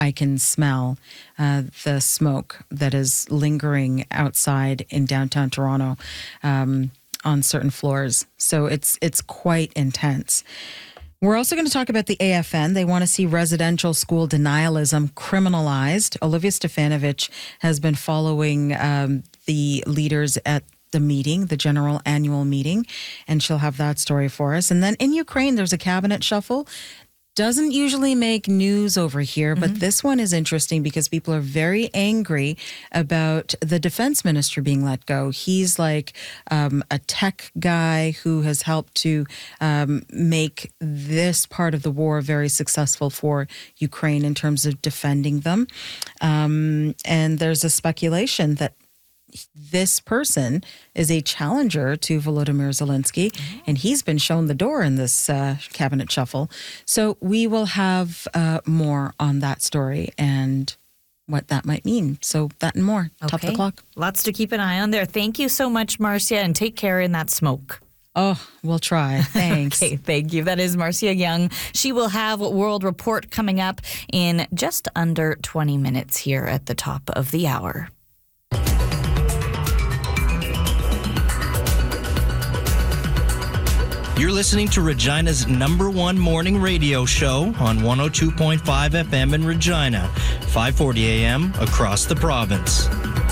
I can smell the smoke that is lingering outside in downtown Toronto on certain floors. So it's quite intense. We're also going to talk about the AFN. They want to see residential school denialism criminalized. Olivia Stefanovich has been following the leaders at the meeting, the general annual meeting, and she'll have that story for us. And then in Ukraine, there's a cabinet shuffle. Doesn't usually make news over here, but this one is interesting because people are very angry about the defense minister being let go. He's like a tech guy who has helped to make this part of the war very successful for Ukraine in terms of defending them. And there's a speculation that this person is a challenger to Volodymyr Zelensky, and he's been shown the door in this cabinet shuffle. So we will have more on that story and what that might mean. So that and more. Okay. Top of the clock. Lots to keep an eye on there. Thank you so much, Marcia, and take care in that smoke. Oh, we'll try. Thanks. Okay, thank you. That is Marcia Young. She will have World Report coming up in just under 20 minutes here at the top of the hour. You're listening to Regina's #1 morning radio show on 102.5 FM in Regina, 540 AM across the province.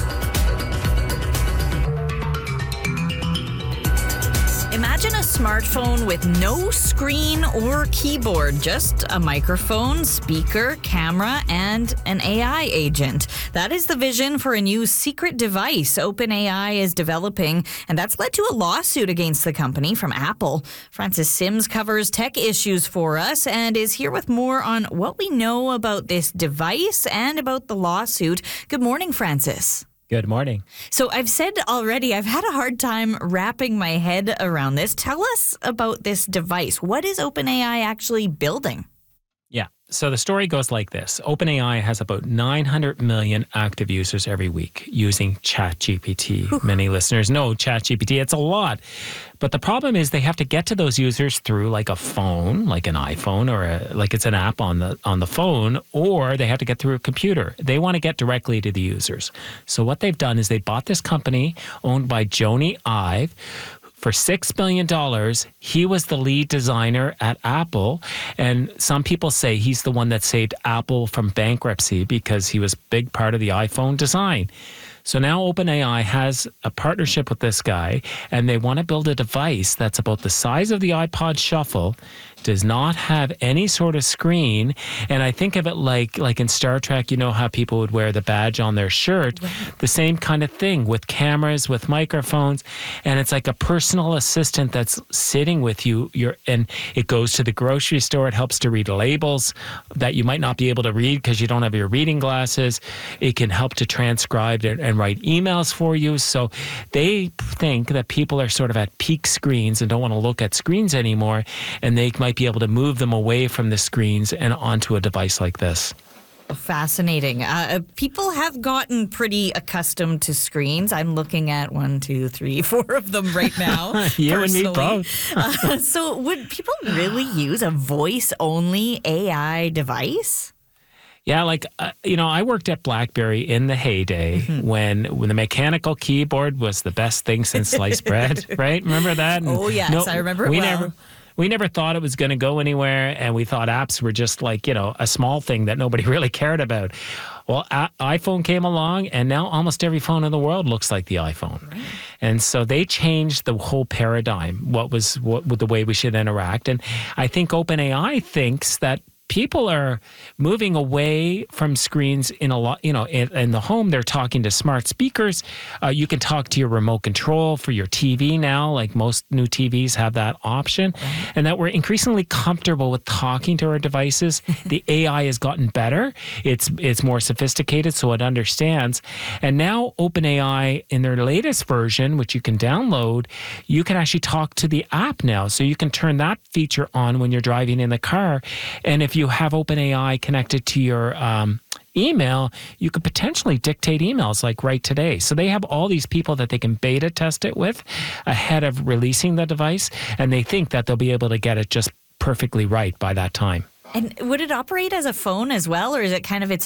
Imagine a smartphone with no screen or keyboard, just a microphone, speaker, camera, and an AI agent. That is the vision for a new secret device OpenAI is developing, and that's led to a lawsuit against the company from Apple. Francis Sims covers tech issues for us and is here with more on what we know about this device and about the lawsuit. Good morning, Francis. Good morning. So I've said already, I've had a hard time wrapping my head around this. Tell us about this device. What is OpenAI actually building? Yeah. So the story goes like this. OpenAI has about 900 million active users every week using ChatGPT. Many listeners know ChatGPT. It's a lot. But the problem is they have to get to those users through like a phone, like an iPhone, or like it's an app on the phone, or they have to get through a computer. They want to get directly to the users. So what they've done is they bought this company owned by Jony Ive, for $6 billion. He was the lead designer at Apple. And some people say he's the one that saved Apple from bankruptcy because he was a big part of the iPhone design. So now OpenAI has a partnership with this guy, and they want to build a device that's about the size of the iPod Shuffle, does not have any sort of screen. And I think of it like in Star Trek, you know how people would wear the badge on their shirt, the same kind of thing with cameras, with microphones. And it's like a personal assistant that's sitting with you. And it goes to the grocery store. It helps to read labels that you might not be able to read because you don't have your reading glasses. It can help to transcribe and write emails for you. So they think that people are sort of at peak screens and don't want to look at screens anymore. And they might be able to move them away from the screens and onto a device like this. Fascinating. People have gotten pretty accustomed to screens. I'm looking at 1, 2, 3, 4 of them right now. You personally. And me both. So would people really use a voice-only AI device? Yeah, I worked at BlackBerry in the heyday when the mechanical keyboard was the best thing since sliced bread, right? Remember that? And yes, I remember it well. We never thought it was going to go anywhere, and we thought apps were just like, a small thing that nobody really cared about. Well, iPhone came along, and now almost every phone in the world looks like the iPhone. Right. And so they changed the whole paradigm, what the way we should interact. And I think OpenAI thinks that people are moving away from screens in a lot, in the home. They're talking to smart speakers. You can talk to your remote control for your TV now, like most new TVs have that option. And that we're increasingly comfortable with talking to our devices. The AI has gotten better. It's more sophisticated, so it understands. And now OpenAI, in their latest version, which you can download, you can actually talk to the app now. So you can turn that feature on when you're driving in the car. And if you have OpenAI connected to your email, you could potentially dictate emails like right today. So they have all these people that they can beta test it with ahead of releasing the device, and they think that they'll be able to get it just perfectly right by that time. And would it operate as a phone as well, or is it kind of its